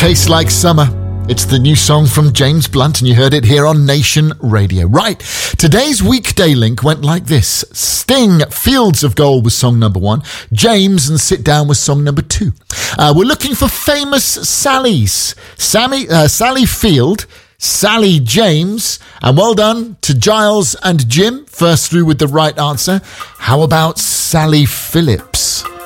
Tastes Like Summer. It's the new song from James Blunt, and you heard it here on Nation Radio. Right, today's weekday link went like this. Sting, Fields of Gold was song number 1. James and Sit Down was song number 2. We're looking for famous Sallys. Sally Field, Sally James, and well done to Giles and Jim, first through with the right answer. How about Sally Phillips?